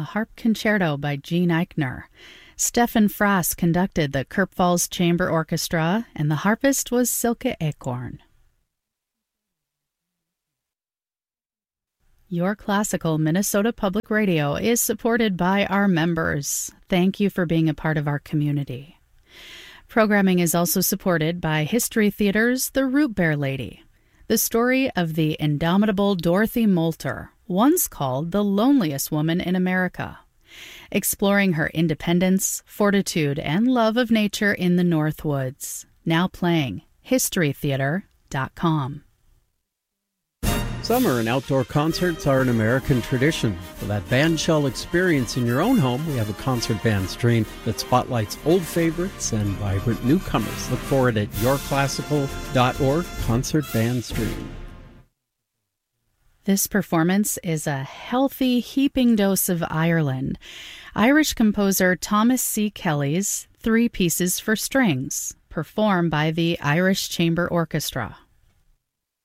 a harp concerto by Gene Eichner. Stefan Frass conducted the Kirk Falls Chamber Orchestra, and the harpist was Silke Ekorn. Your Classical Minnesota Public Radio is supported by our members. Thank you for being a part of our community. Programming is also supported by History Theater's The Root Bear Lady, the story of the indomitable Dorothy Moulter, once called the loneliest woman in America, exploring her independence, fortitude, and love of nature in the North Woods. Now playing historytheater.com. Summer and outdoor concerts are an American tradition. For that bandshell experience in your own home, we have a concert band stream that spotlights old favorites and vibrant newcomers. Look for it at yourclassical.org concert band stream. This performance is a healthy, heaping dose of Ireland. Irish composer Thomas C. Kelly's Three Pieces for Strings, performed by the Irish Chamber Orchestra.